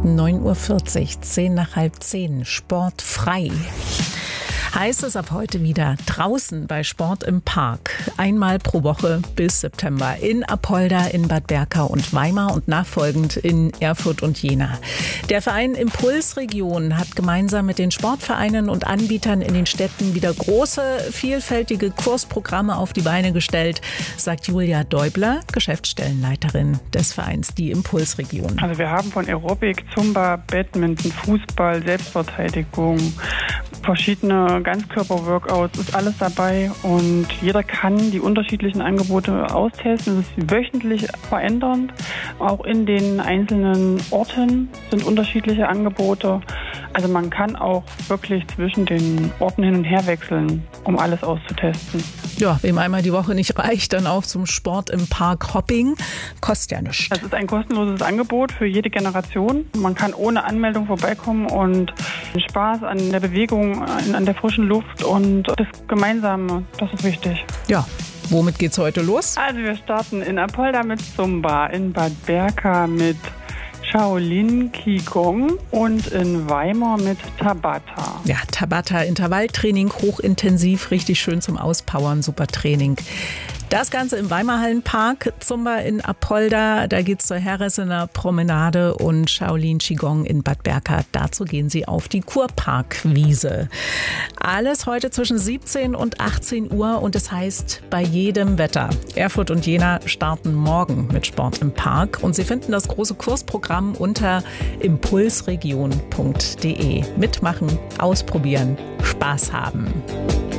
9:40 Uhr, 10 nach halb 10, sportfrei. Heißt es ab heute wieder draußen bei Sport im Park. Einmal pro Woche bis September in Apolda, in Bad Berka und Weimar und nachfolgend in Erfurt und Jena. Der Verein Impulsregion hat gemeinsam mit den Sportvereinen und Anbietern in den Städten wieder große, vielfältige Kursprogramme auf die Beine gestellt, sagt Julia Däubler, Geschäftsstellenleiterin des Vereins Die Impulsregion. Also wir haben von Aerobic, Zumba, Badminton, Fußball, Selbstverteidigung, verschiedene Ganzkörper-Workouts, ist alles dabei und jeder kann die unterschiedlichen Angebote austesten. Es ist wöchentlich verändernd. Auch in den einzelnen Orten sind unterschiedliche Angebote. Also man kann auch wirklich zwischen den Orten hin und her wechseln, um alles auszutesten. Ja, wem einmal die Woche nicht reicht, dann auf zum Sport im Park Hopping. Kostet ja nichts. Das ist ein kostenloses Angebot für jede Generation. Man kann ohne Anmeldung vorbeikommen und Spaß an der Bewegung, an der frischen Luft und das Gemeinsame, das ist wichtig. Ja, womit geht's heute los? Also wir starten in Apolda mit Zumba, in Bad Berka mit Shaolin Qigong und in Weimar mit Tabata. Ja, Tabata, Intervalltraining, hochintensiv, richtig schön zum Auspowern, super Training. Das Ganze im Weimarhallenpark, Zumba in Apolda, da geht's zur Herressener Promenade und Shaolin Qigong in Bad Berka. Dazu gehen Sie auf die Kurparkwiese. Alles heute zwischen 17 und 18 Uhr und es heißt bei jedem Wetter. Erfurt und Jena starten morgen mit Sport im Park und Sie finden das große Kursprogramm unter impulsregion.de. Mitmachen, ausprobieren, Spaß haben.